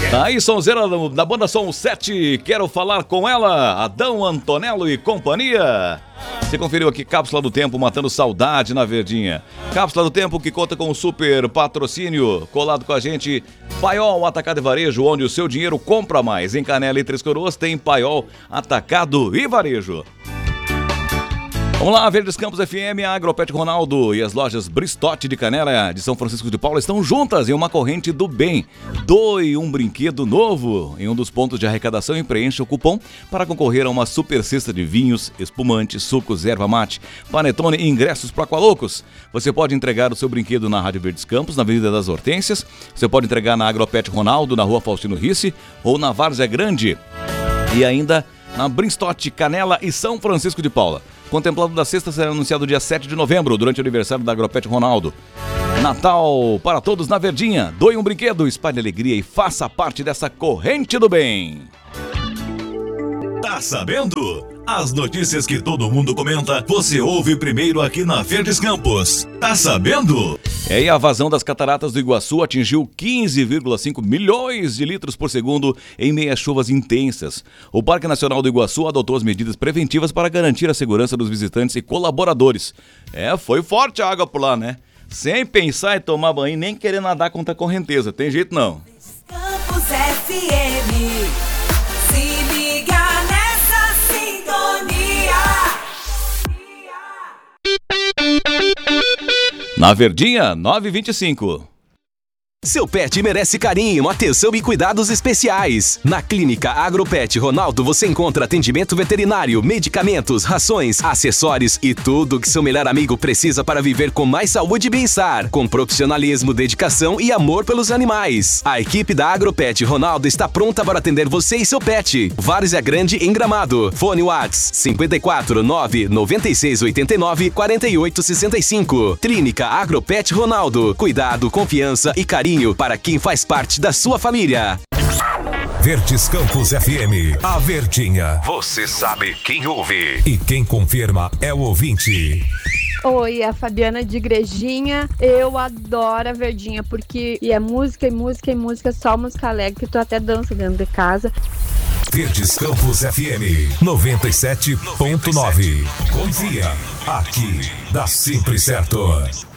Aí, sonzeira da banda Som 7, quero falar com ela, Adão Antonello e companhia. Você conferiu aqui Cápsula do Tempo, matando saudade na Verdinha. Cápsula do Tempo que conta com um super patrocínio. Colado com a gente, Paiol Atacado e Varejo, onde o seu dinheiro compra mais. Em Canela e Três Coroas tem Paiol Atacado e Varejo. Vamos lá, Verdes Campos FM, a Agropet Ronaldo e as lojas Bristote de Canela de São Francisco de Paula estão juntas em uma corrente do bem. Doe um brinquedo novo em um dos pontos de arrecadação e preencha o cupom para concorrer a uma super cesta de vinhos, espumantes, sucos, erva mate, panetone e ingressos para Aqualocos. Você pode entregar o seu brinquedo na Rádio Verdes Campos, na Avenida das Hortênsias. Você pode entregar na Agropet Ronaldo, na Rua Faustino Risse ou na Várzea Grande. E ainda na Bristote, Canela e São Francisco de Paula. Contemplado da sexta será anunciado dia 7 de novembro, durante o aniversário da Agropet Ronaldo. Natal para todos na Verdinha. Doe um brinquedo, espalhe alegria e faça parte dessa corrente do bem. Tá sabendo? As notícias que todo mundo comenta, você ouve primeiro aqui na Verdes Campos. Tá sabendo? E a vazão das cataratas do Iguaçu atingiu 15,5 milhões de litros por segundo em meio a chuvas intensas. O Parque Nacional do Iguaçu adotou as medidas preventivas para garantir a segurança dos visitantes e colaboradores. Foi forte a água por lá, né? Sem pensar em tomar banho, nem querer nadar contra a correnteza. Tem jeito não. Campos FM, se liga nessa sintonia. Na Verdinha, 9h25. Seu pet merece carinho, atenção e cuidados especiais. Na Clínica Agropet Ronaldo você encontra atendimento veterinário, medicamentos, rações, acessórios e tudo que seu melhor amigo precisa para viver com mais saúde e bem-estar, com profissionalismo, dedicação e amor pelos animais. A equipe da Agropet Ronaldo está pronta para atender você e seu pet. Várzea Grande em Gramado. Fone Whats 54 9 96 89 48 65. Clínica Agropet Ronaldo. Cuidado, confiança e carinho para quem faz parte da sua família. Verdes Campos FM, a Verdinha. Você sabe quem ouve e quem confirma é o ouvinte. Oi, a Fabiana de Igrejinha. Eu adoro a Verdinha porque é música e música e música, só música alegre que tu até dança dentro de casa. Verdes Campos FM 97.9. Confia, aqui dá sempre certo.